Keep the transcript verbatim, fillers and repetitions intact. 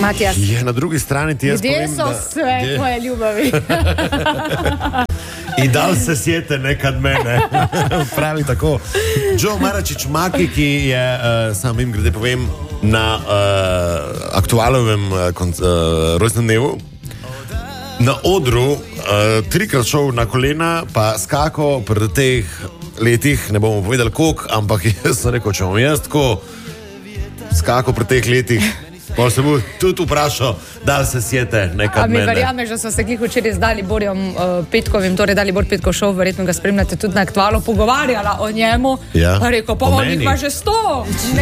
Matijas. Je na drugi strani ti jaz Ljudje povem, so da... sve je- tvoje ljubavi. I dal se sjete nekad mene. Pravi tako. Joe Maračić Maki, ki je, uh, sam jim grede povem, na uh, aktualovem uh, konc, uh, rojstnem dnevu na odru uh, trikrat šel na kolena, pa skakal pred teh letih, ne bomo povedali koliko, ampak jaz sem rekel, če bom jaz tako skakal pred teh letih, pa se bo tudi vprašal, da se sjete nekad A mi mene. verjameš, da so se glih včeraj z Daliborjem uh, Petkovim, torej Dalibor Petkov šov, verjetno ga spremljate tudi na aktualu, pogovarjala o njemu. Ja. Pa rekel, pa O on meni. jih pa že sto.